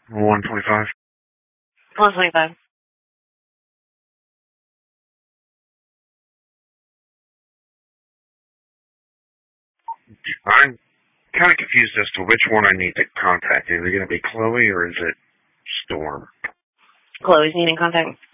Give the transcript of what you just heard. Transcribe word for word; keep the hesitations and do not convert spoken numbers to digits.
one twenty-five. one twenty-five. I'm kind of confused as to which one I need to contact. Is it going to be Chloe or is it Storm? Chloe's needing contact.